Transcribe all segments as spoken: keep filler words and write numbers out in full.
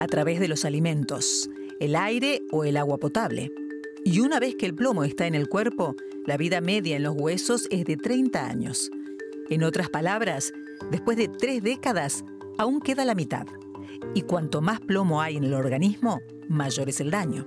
a través de los alimentos, el aire o el agua potable. Y una vez que el plomo está en el cuerpo, la vida media en los huesos es de treinta años. En otras palabras, después de tres décadas, aún queda la mitad. Y cuanto más plomo hay en el organismo, mayor es el daño.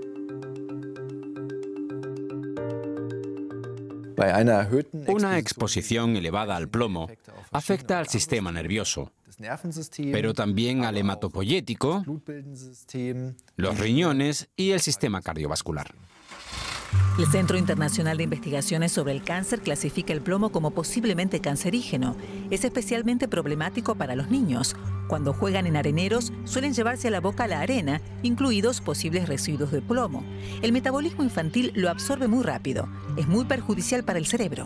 Una exposición elevada al plomo afecta al sistema nervioso, pero también al hematopoyético, los riñones y el sistema cardiovascular. El Centro Internacional de Investigaciones sobre el Cáncer clasifica el plomo como posiblemente cancerígeno. Es especialmente problemático para los niños. Cuando juegan en areneros, suelen llevarse a la boca la arena, incluidos posibles residuos de plomo. El metabolismo infantil lo absorbe muy rápido. Es muy perjudicial para el cerebro.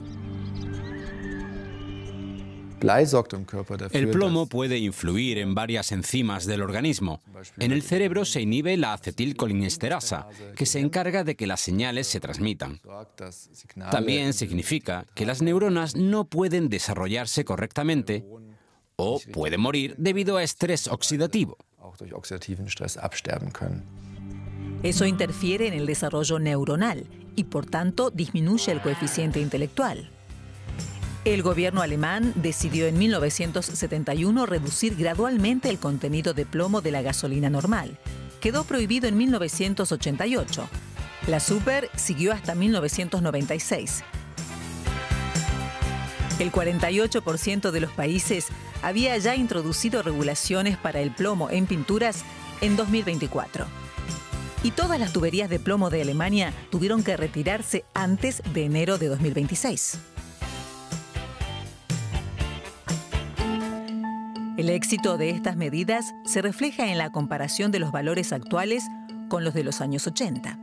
El plomo puede influir en varias enzimas del organismo. En el cerebro se inhibe la acetilcolinesterasa, que se encarga de que las señales se transmitan. También significa que las neuronas no pueden desarrollarse correctamente o pueden morir debido a estrés oxidativo. Eso interfiere en el desarrollo neuronal y, por tanto, disminuye el coeficiente intelectual. El gobierno alemán decidió en mil novecientos setenta y uno reducir gradualmente el contenido de plomo de la gasolina normal. Quedó prohibido en mil novecientos ochenta y ocho. La Super siguió hasta mil novecientos noventa y seis. El cuarenta y ocho por ciento de los países había ya introducido regulaciones para el plomo en pinturas en dos mil veinticuatro. Y todas las tuberías de plomo de Alemania tuvieron que retirarse antes de enero de dos mil veintiséis. El éxito de estas medidas se refleja en la comparación de los valores actuales con los de los años ochenta.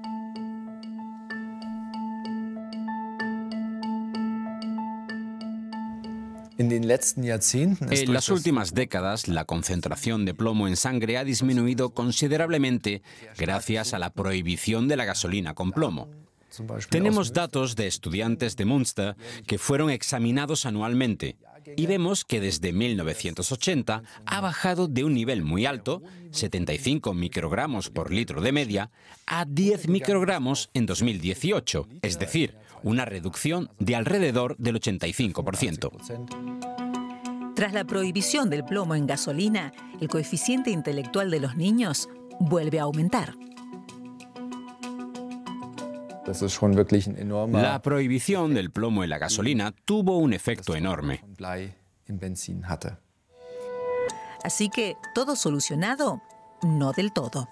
En las últimas décadas, la concentración de plomo en sangre ha disminuido considerablemente gracias a la prohibición de la gasolina con plomo. Tenemos datos de estudiantes de Münster que fueron examinados anualmente y vemos que desde mil novecientos ochenta ha bajado de un nivel muy alto, setenta y cinco microgramos por litro de media, a diez microgramos en dos mil dieciocho, es decir, una reducción de alrededor del ochenta y cinco por ciento. Tras la prohibición del plomo en gasolina, el coeficiente intelectual de los niños vuelve a aumentar. La prohibición del plomo en la gasolina tuvo un efecto enorme. Así que, ¿todo solucionado? No del todo.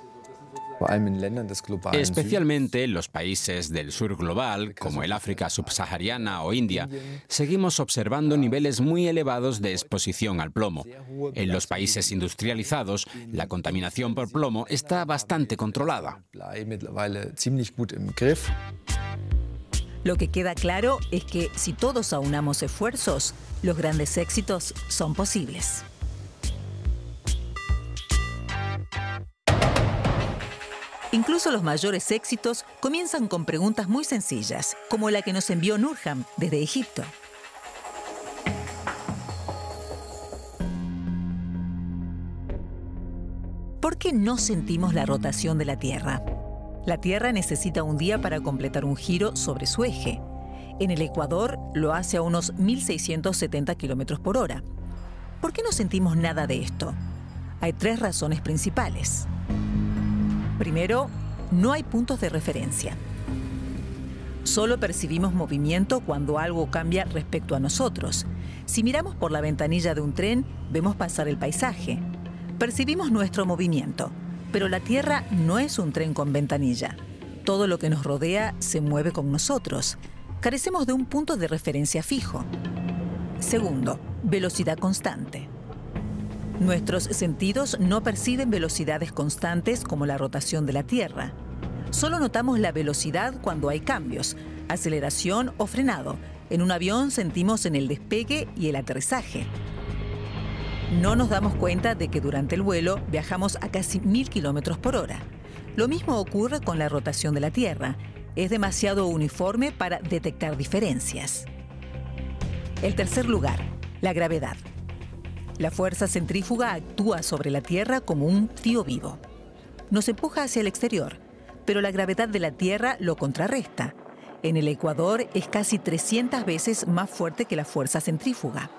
Especialmente en los países del sur global, como el África subsahariana o India, seguimos observando niveles muy elevados de exposición al plomo. En los países industrializados, la contaminación por plomo está bastante controlada. Lo que queda claro es que si todos aunamos esfuerzos, los grandes éxitos son posibles. Incluso los mayores éxitos comienzan con preguntas muy sencillas, como la que nos envió Nurham desde Egipto. ¿Por qué no sentimos la rotación de la Tierra? La Tierra necesita un día para completar un giro sobre su eje. En el Ecuador lo hace a unos mil seiscientos setenta kilómetros por hora. ¿Por qué no sentimos nada de esto? Hay tres razones principales. Primero, no hay puntos de referencia. Solo percibimos movimiento cuando algo cambia respecto a nosotros. Si miramos por la ventanilla de un tren, vemos pasar el paisaje. Percibimos nuestro movimiento, pero la Tierra no es un tren con ventanilla. Todo lo que nos rodea se mueve con nosotros. Carecemos de un punto de referencia fijo. Segundo, velocidad constante. Nuestros sentidos no perciben velocidades constantes como la rotación de la Tierra. Solo notamos la velocidad cuando hay cambios, aceleración o frenado. En un avión sentimos en el despegue y el aterrizaje. No nos damos cuenta de que durante el vuelo viajamos a casi mil kilómetros por hora. Lo mismo ocurre con la rotación de la Tierra. Es demasiado uniforme para detectar diferencias. El tercer lugar, la gravedad. La fuerza centrífuga actúa sobre la Tierra como un tío vivo. Nos empuja hacia el exterior, pero la gravedad de la Tierra lo contrarresta. En el ecuador es casi trescientas veces más fuerte que la fuerza centrífuga.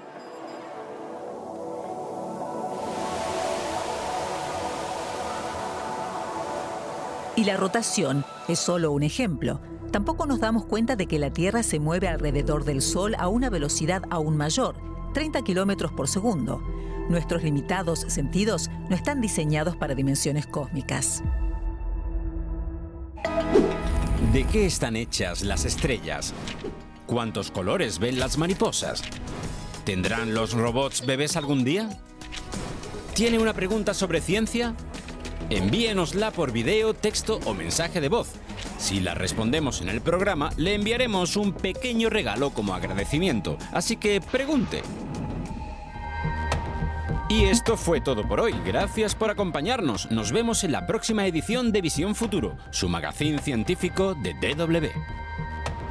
Y la rotación es solo un ejemplo. Tampoco nos damos cuenta de que la Tierra se mueve alrededor del Sol a una velocidad aún mayor, treinta kilómetros por segundo. Nuestros limitados sentidos no están diseñados para dimensiones cósmicas. ¿De qué están hechas las estrellas? ¿Cuántos colores ven las mariposas? ¿Tendrán los robots bebés algún día? ¿Tiene una pregunta sobre ciencia? Envíenosla por video, texto o mensaje de voz. Si la respondemos en el programa, le enviaremos un pequeño regalo como agradecimiento. Así que pregunte. Y esto fue todo por hoy. Gracias por acompañarnos. Nos vemos en la próxima edición de Visión Futuro, su magazín científico de D W.